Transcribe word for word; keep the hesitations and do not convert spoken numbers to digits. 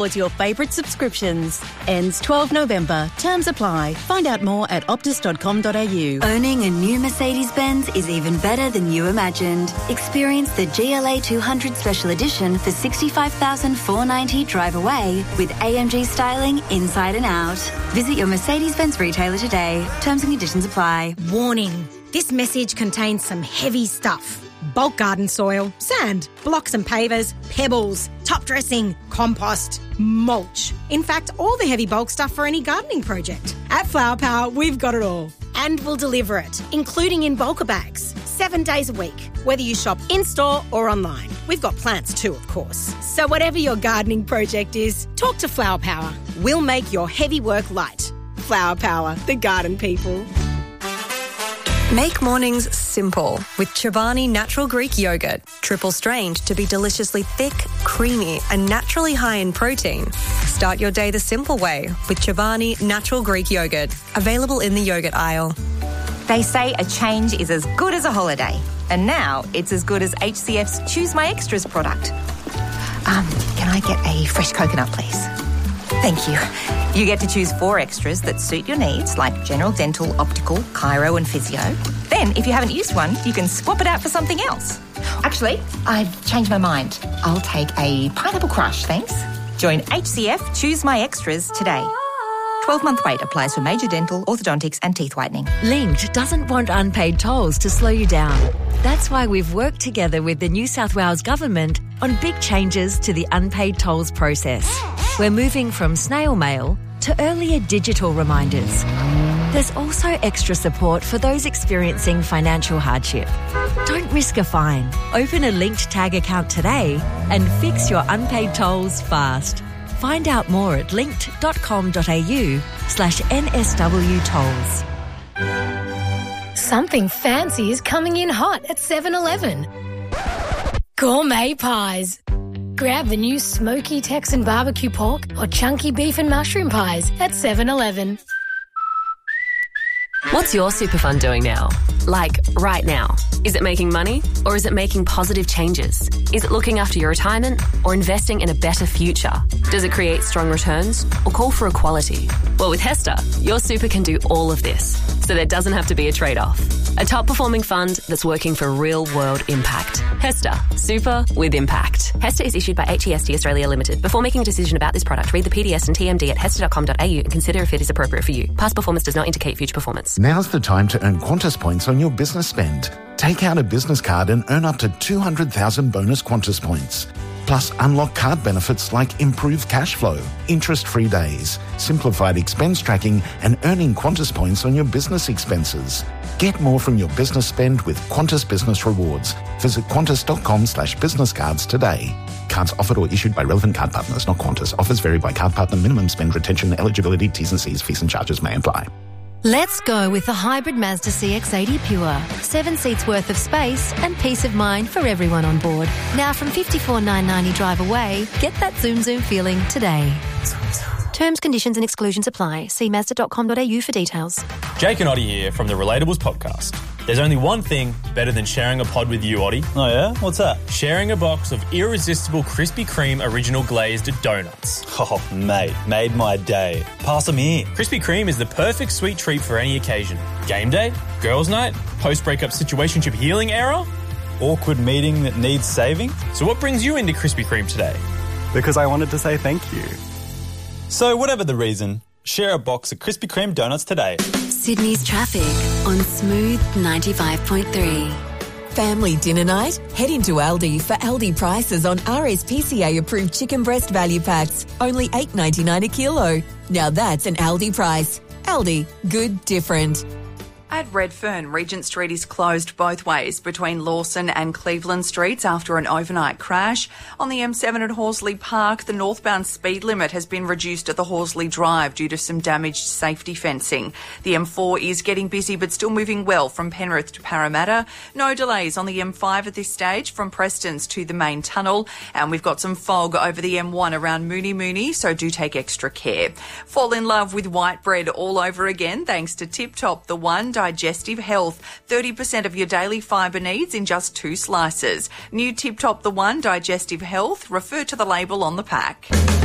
Towards your favourite subscriptions. Ends twelfth November. Terms apply. Find out more at optus dot com dot a u. Owning a new Mercedes-Benz is even better than you imagined. Experience the G L A two hundred Special Edition for sixty-five thousand four hundred ninety dollars drive away with A M G styling inside and out. Visit your Mercedes-Benz retailer today. Terms and conditions apply. Warning. This message contains some heavy stuff. Bulk garden soil, sand, blocks and pavers, pebbles, top dressing, compost, mulch. In fact, all the heavy bulk stuff for any gardening project. At Flower Power, we've got it all. And we'll deliver it, including in bulker bags, seven days a week, whether you shop in-store or online. We've got plants too, of course. So whatever your gardening project is, talk to Flower Power. We'll make your heavy work light. Flower Power, the garden people. Make mornings simple with Chobani Natural Greek Yogurt. Triple strained to be deliciously thick, creamy and naturally high in protein. Start your day the simple way with Chobani Natural Greek Yogurt. Available in the yogurt aisle. They say a change is as good as a holiday. And now it's as good as H C F's Choose My Extras product. Um, can I get a fresh coconut, please? Thank you. You get to choose four extras that suit your needs, like general dental, optical, chiro and physio. Then, if you haven't used one, you can swap it out for something else. Actually, I've changed my mind. I'll take a pineapple crush, thanks. Join H C F Choose My Extras today. twelve-month wait applies for major dental, orthodontics and teeth whitening. Linked doesn't want unpaid tolls to slow you down. That's why we've worked together with the New South Wales Government on big changes to the unpaid tolls process. We're moving from snail mail to earlier digital reminders. There's also extra support for those experiencing financial hardship. Don't risk a fine. Open a Linked Tag account today and fix your unpaid tolls fast. Find out more at linked dot com dot a u slash N S W tolls. Something fancy is coming in hot at seven eleven. Gourmet pies. Grab the new smoky Texan barbecue pork or chunky beef and mushroom pies at seven eleven. What's your super fund doing now? Like, right now? Is it making money or is it making positive changes? Is it looking after your retirement or investing in a better future? Does it create strong returns or call for equality? Well, with HESTA, your super can do all of this, so there doesn't have to be a trade-off. A top-performing fund that's working for real-world impact. HESTA, super with impact. HESTA is issued by H E S T Australia Limited. Before making a decision about this product, read the P D S and T M D at hesta dot com dot a u and consider if it is appropriate for you. Past performance does not indicate future performance. Now's the time to earn Qantas points on your business spend. Take out a business card and earn up to two hundred thousand bonus Qantas points. Plus, unlock card benefits like improved cash flow, interest-free days, simplified expense tracking, and earning Qantas points on your business expenses. Get more from your business spend with Qantas Business Rewards. Visit qantas dot com slash business cards today. Cards offered or issued by relevant card partners, not Qantas. Offers vary by card partner. Minimum spend, retention, eligibility, T's and C's, fees and charges may apply. Let's go with the hybrid Mazda C X eighty Pure. Seven seats worth of space and peace of mind for everyone on board. Now from fifty-four thousand nine hundred ninety drive away, get that zoom zoom feeling today. Terms, conditions and exclusions apply. See mazda dot com dot a u for details. Jake and Oddie here from the Relatables podcast. There's only one thing better than sharing a pod with you, Oddie. Oh yeah? What's that? Sharing a box of irresistible Krispy Kreme original glazed donuts. Oh, mate, made my day. Pass them here. Krispy Kreme is the perfect sweet treat for any occasion. Game day, girls' night, post-breakup situationship healing era, awkward meeting that needs saving. So what brings you into Krispy Kreme today? Because I wanted to say thank you. So whatever the reason, share a box of Krispy Kreme donuts today. Sydney's traffic on Smooth ninety-five point three. Family dinner night? Head into Aldi for Aldi prices on R S P C A approved chicken breast value packs. Only eight dollars ninety-nine a kilo. Now that's an Aldi price. Aldi, good different. At Redfern, Regent Street is closed both ways between Lawson and Cleveland Streets after an overnight crash. On the M seven at Horsley Park, the northbound speed limit has been reduced at the Horsley Drive due to some damaged safety fencing. The M four is getting busy but still moving well from Penrith to Parramatta. No delays on the M five at this stage from Prestons to the main tunnel. And we've got some fog over the M one around Mooney Mooney, so do take extra care. Fall in love with white bread all over again thanks to Tip Top, the one digestive health. thirty percent of your daily fibre needs in just two slices. New Tip Top, the one digestive health. Refer to the label on the pack.